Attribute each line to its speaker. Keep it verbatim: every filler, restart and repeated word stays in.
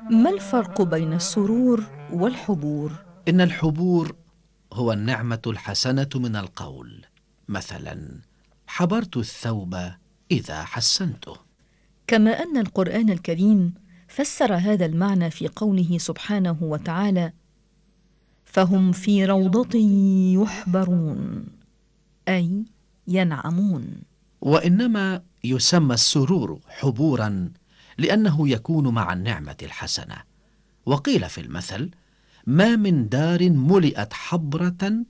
Speaker 1: ما الفرق بين السرور والحبور؟
Speaker 2: إن الحبور هو النعمة الحسنة من القول، مثلا حبرت الثوب إذا حسنته.
Speaker 1: كما أن القرآن الكريم فسر هذا المعنى في قوله سبحانه وتعالى: فهم في روضة يحبرون، أي ينعمون.
Speaker 2: وإنما يسمى السرور حبورا لأنه يكون مع النعمة الحسنة. وقيل في المثل: ما من دار ملئت حبرة